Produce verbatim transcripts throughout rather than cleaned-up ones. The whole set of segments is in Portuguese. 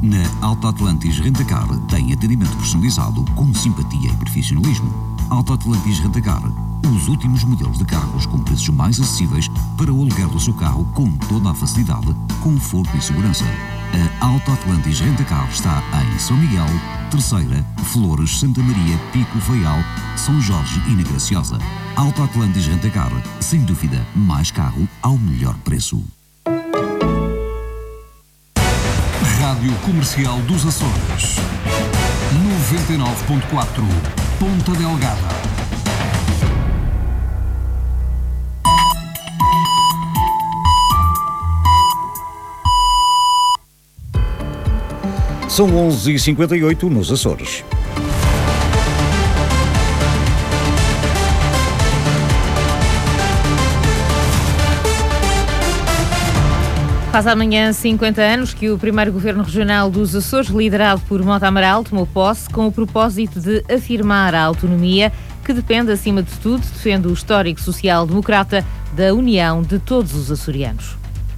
Na Alto Atlantis Rentacar tem atendimento personalizado com simpatia e profissionalismo. Alto Atlantis Rentacar, os últimos modelos de carros com preços mais acessíveis para o aluguer do seu carro com toda a facilidade, conforto e segurança. A Alto Atlantis Rentacar está em São Miguel, Terceira, Flores, Santa Maria, Pico, Faial, São Jorge e na Graciosa. Alto Atlantis Rentacar, sem dúvida, mais carro ao melhor preço. Rádio Comercial dos Açores, noventa e nove ponto quatro, Ponta Delgada. São onze e cinquenta e oito nos Açores. Faz amanhã cinquenta anos que o primeiro governo regional dos Açores, liderado por Mota Amaral, tomou posse com o propósito de afirmar a autonomia que depende, acima de tudo, defende o histórico social-democrata da união de todos os açorianos.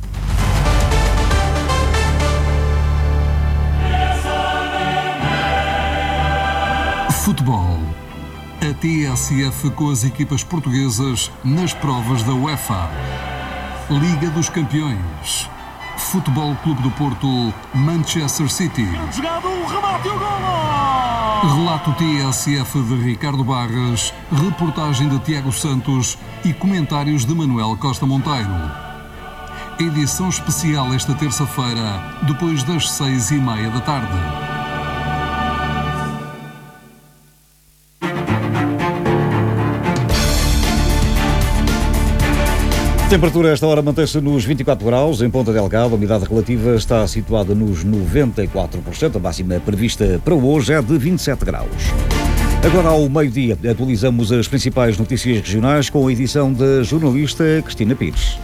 Futebol. A T S F com as equipas portuguesas nas provas da UEFA. Liga dos Campeões. Futebol Clube do Porto, Manchester City. Jogado, um remate e o golo! Relato T S F de Ricardo Barras, reportagem de Tiago Santos e comentários de Manuel Costa Monteiro. Edição especial esta terça-feira, depois das seis e meia da tarde. A temperatura a esta hora mantém-se nos vinte e quatro graus em Ponta Delgada. A umidade relativa está situada nos noventa e quatro por cento. A máxima prevista para hoje é de vinte e sete graus. Agora, ao meio-dia, atualizamos as principais notícias regionais com a edição da jornalista Cristina Pires.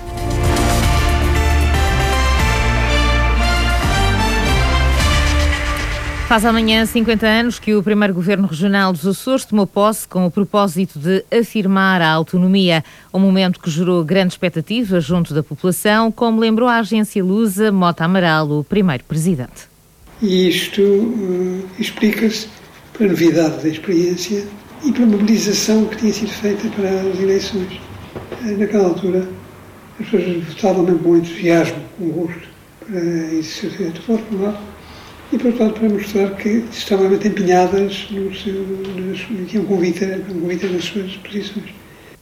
Faz amanhã cinquenta anos que o primeiro governo regional dos Açores tomou posse com o propósito de afirmar a autonomia, um momento que gerou grande expectativa junto da população, como lembrou a agência Lusa Mota Amaral, o primeiro presidente. E isto uh, explica-se pela novidade da experiência e pela mobilização que tinha sido feita para as eleições. Naquela altura, as pessoas votavam mesmo com entusiasmo, com gosto, para exercer o direito de voto, por um lado, e, portanto, para mostrar que estavam realmente empenhadas no seu, nas, que iam conviver, conviver nas suas posições.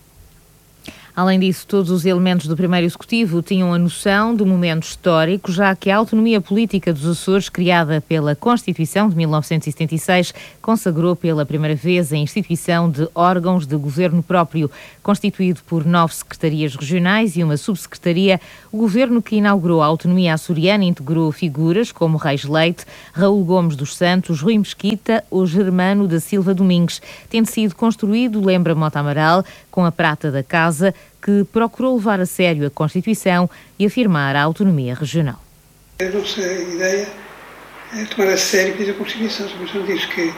Além disso, todos os elementos do primeiro executivo tinham a noção do momento histórico, já que a autonomia política dos Açores, criada pela Constituição de mil novecentos e setenta e seis, consagrou pela primeira vez a instituição de órgãos de governo próprio. Constituído por nove secretarias regionais e uma subsecretaria, o governo que inaugurou a autonomia açoriana integrou figuras como Reis Leite, Raul Gomes dos Santos, Rui Mesquita ou Germano da Silva Domingues, tendo sido construído, lembra Mota Amaral, com a prata da casa, que procurou levar a sério a Constituição e afirmar a autonomia regional. A nossa ideia é tomar a sério a Constituição. A Constituição diz que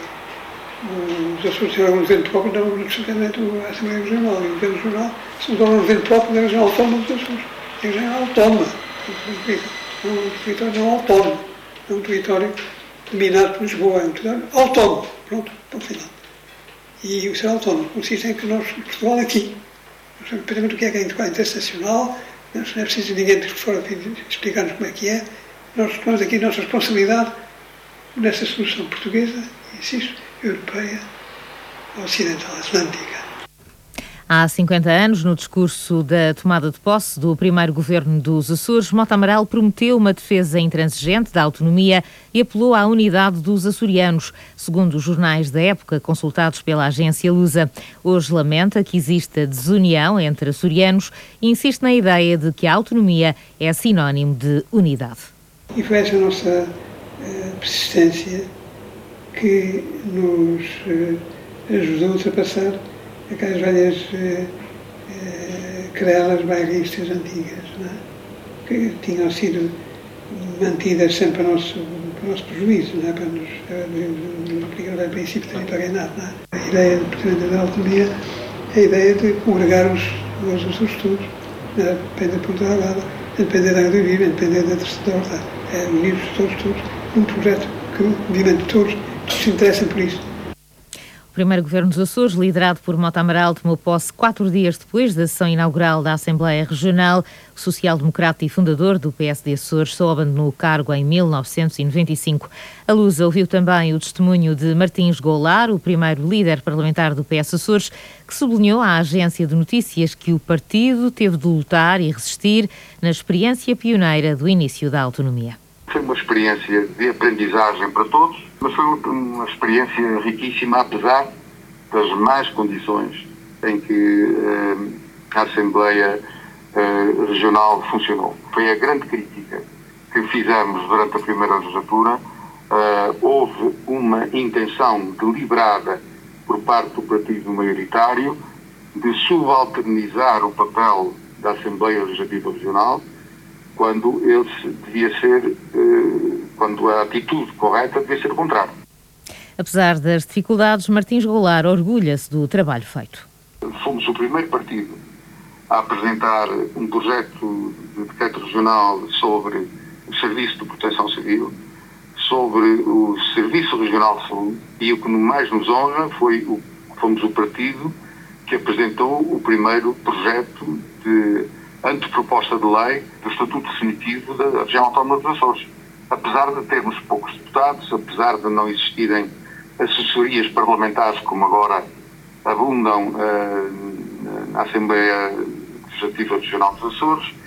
os Açores têm órgãos de governo próprio, não necessariamente a Assembleia Regional. E o governo regional são os órgãos de governo próprio da região autónoma dos Açores. É a região autónoma. Não é um território não autónomo. É um território dominado por Lisboa. É um território autónomo. Pronto, ponto final. E o ser autónomo consiste em que nós, Portugal, aqui, nós sabemos perfeitamente o que é que é interestacional, não é preciso ninguém de fora explicar-nos como é que é. Nós tomamos aqui a nossa responsabilidade nessa solução portuguesa, insisto, europeia, ocidental, atlântica. Há cinquenta anos, no discurso da tomada de posse do primeiro governo dos Açores, Mota Amaral prometeu uma defesa intransigente da autonomia e apelou à unidade dos açorianos, segundo os jornais da época consultados pela agência Lusa. Hoje lamenta que exista desunião entre açorianos e insiste na ideia de que a autonomia é sinónimo de unidade. E foi essa a nossa uh, persistência que nos uh, ajudou a ultrapassar aquelas velhas eh, eh, querelas bairristas antigas, não é? Que tinham sido mantidas sempre para o nosso, para o nosso prejuízo, não é? Para nos aplicar o princípio de territorialidade, não é? A ideia do da autonomia é a ideia de congregar os, os Açores todos, não é? Depende da Ponta Delgada, depende da água do Viva, depende da terceira horta, é unir-os todos, todos um projeto que, obviamente, todos, todos se interessam por isso. O primeiro governo dos Açores, liderado por Mota Amaral, tomou posse quatro dias depois da sessão inaugural da Assembleia Regional. O social-democrata e fundador do P S D Açores só abandonou o cargo em mil novecentos e noventa e cinco. A Lusa ouviu também o testemunho de Martins Goulart, o primeiro líder parlamentar do P S Açores, que sublinhou à agência de notícias que o partido teve de lutar e resistir na experiência pioneira do início da autonomia. Foi uma experiência de aprendizagem para todos, mas foi uma experiência riquíssima, apesar das más condições em que uh, a Assembleia uh, Regional funcionou. Foi a grande crítica que fizemos durante a primeira legislatura. Uh, houve uma intenção deliberada por parte do partido maioritário de subalternizar o papel da Assembleia Legislativa Regional, quando ele devia ser, quando a atitude correta devia ser o contrário. Apesar das dificuldades, Martins Goulart orgulha-se do trabalho feito. Fomos o primeiro partido a apresentar um projeto de decreto regional sobre o Serviço de Proteção Civil, sobre o Serviço Regional de Saúde, e o que mais nos honra foi o fomos o partido que apresentou o primeiro projeto de anteproposta de lei do Estatuto Definitivo da Região Autónoma dos Açores. Apesar de termos poucos deputados, apesar de não existirem assessorias parlamentares como agora abundam uh, na Assembleia Legislativa Regional dos Açores.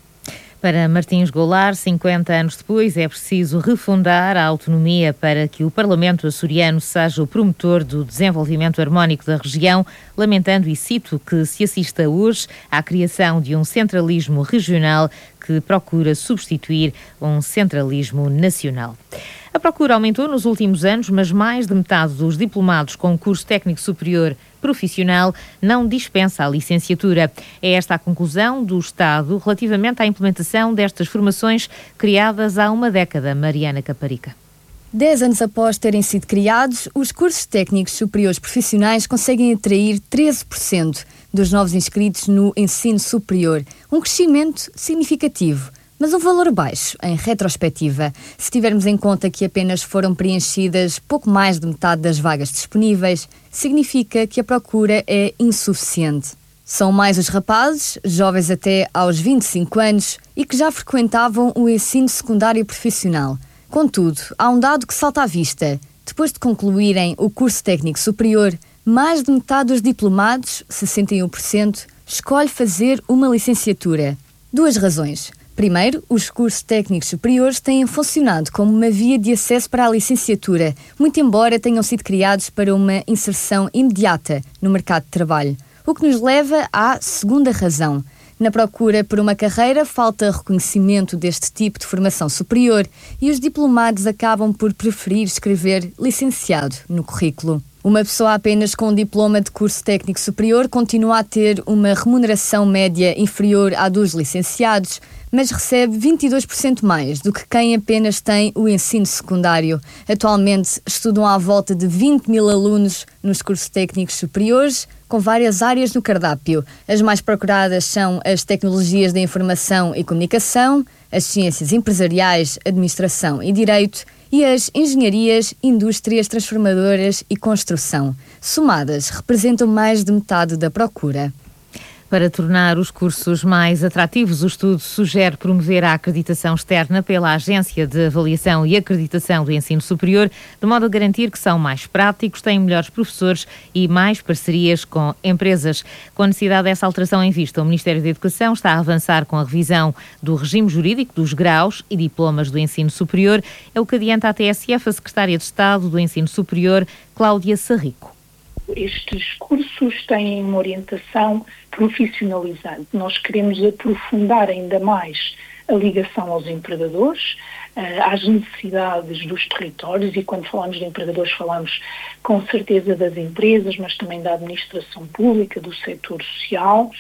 Para Martins Goulart, cinquenta anos depois, é preciso refundar a autonomia para que o Parlamento açoriano seja o promotor do desenvolvimento harmónico da região, lamentando, e cito, que se assista hoje à criação de um centralismo regional que procura substituir um centralismo nacional. A procura aumentou nos últimos anos, mas mais de metade dos diplomados com curso técnico superior profissional não dispensa a licenciatura. É esta a conclusão do Estado relativamente à implementação destas formações criadas há uma década. Mariana Caparica. Dez anos após terem sido criados, os cursos técnicos superiores profissionais conseguem atrair treze por cento dos novos inscritos no ensino superior, um crescimento significativo, mas um valor baixo, em retrospectiva, se tivermos em conta que apenas foram preenchidas pouco mais de metade das vagas disponíveis, significa que a procura é insuficiente. São mais os rapazes, jovens até aos vinte e cinco anos, e que já frequentavam o ensino secundário profissional. Contudo, há um dado que salta à vista. Depois de concluírem o curso técnico superior, mais de metade dos diplomados, sessenta e um por cento, escolhe fazer uma licenciatura. Duas razões. Primeiro, os cursos técnicos superiores têm funcionado como uma via de acesso para a licenciatura, muito embora tenham sido criados para uma inserção imediata no mercado de trabalho. O que nos leva à segunda razão. Na procura por uma carreira, falta reconhecimento deste tipo de formação superior e os diplomados acabam por preferir escrever licenciado no currículo. Uma pessoa apenas com um diploma de curso técnico superior continua a ter uma remuneração média inferior à dos licenciados, mas recebe vinte e dois por cento mais do que quem apenas tem o ensino secundário. Atualmente estudam à volta de vinte mil alunos nos cursos técnicos superiores, com várias áreas no cardápio. As mais procuradas são as tecnologias da informação e comunicação, as ciências empresariais, administração e direito e as engenharias, indústrias transformadoras e construção. Somadas, representam mais de metade da procura. Para tornar os cursos mais atrativos, o estudo sugere promover a acreditação externa pela Agência de Avaliação e Acreditação do Ensino Superior, de modo a garantir que são mais práticos, têm melhores professores e mais parcerias com empresas. Com a necessidade dessa alteração em vista, o Ministério da Educação está a avançar com a revisão do regime jurídico dos graus e diplomas do ensino superior. É o que adianta a T S F, a Secretária de Estado do Ensino Superior, Cláudia Sarrico. Estes cursos têm uma orientação profissionalizante. Nós queremos aprofundar ainda mais a ligação aos empregadores, às necessidades dos territórios, e quando falamos de empregadores falamos com certeza das empresas, mas também da administração pública, do setor social.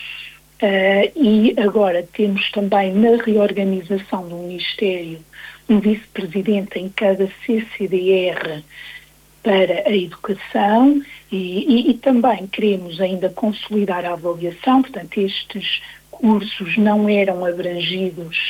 E agora temos também na reorganização do Ministério um vice-presidente em cada C C D R para a educação e, e, e também queremos ainda consolidar a avaliação. Portanto, estes cursos não eram abrangidos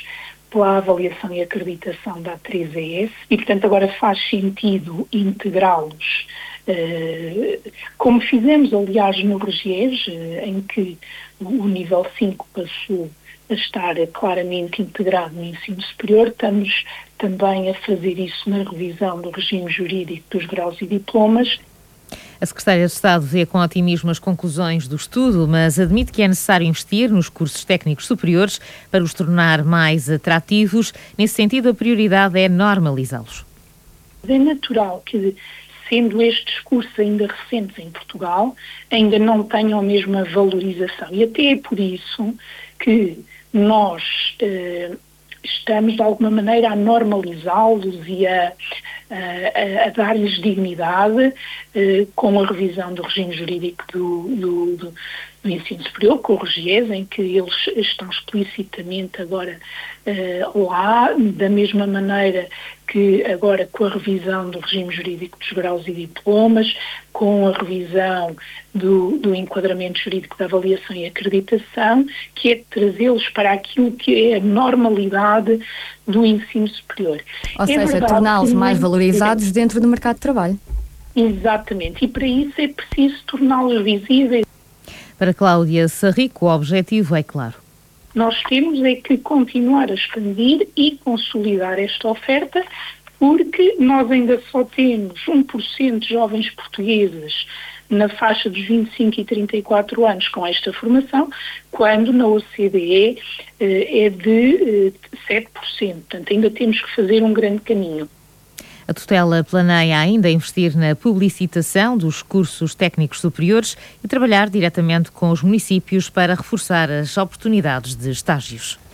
pela avaliação e acreditação da A três E S e, portanto, agora faz sentido integrá-los, eh, como fizemos, aliás, no RGES, eh, em que o nível cinco passou a estar claramente integrado no ensino superior. Estamos também a fazer isso na revisão do regime jurídico dos graus e diplomas. A Secretária de Estado vê com otimismo as conclusões do estudo, mas admite que é necessário investir nos cursos técnicos superiores para os tornar mais atrativos. Nesse sentido, a prioridade é normalizá-los. É natural que, sendo estes cursos ainda recentes em Portugal, ainda não tenham a mesma valorização. E até é por isso que nós eh, estamos, de alguma maneira, a normalizá-los e a, a, a dar-lhes dignidade eh, com a revisão do regime jurídico do, do, do, do ensino superior, com o RGES, em que eles estão explicitamente agora eh, lá, da mesma maneira que agora com a revisão do regime jurídico dos graus e diplomas, com a revisão do, do enquadramento jurídico da avaliação e acreditação, que é trazê-los para aquilo que é a normalidade do ensino superior. Ou é seja, torná-los mais valorizados dentro do mercado de trabalho. Exatamente, e para isso é preciso torná-los visíveis. Para Cláudia Sarrico, o objetivo é claro. Nós temos é que continuar a expandir e consolidar esta oferta, porque nós ainda só temos um por cento de jovens portugueses na faixa dos vinte e cinco e trinta e quatro anos com esta formação, quando na O C D E eh, é de eh, sete por cento. Portanto, ainda temos que fazer um grande caminho. A tutela planeia ainda investir na publicitação dos cursos técnicos superiores e trabalhar diretamente com os municípios para reforçar as oportunidades de estágios.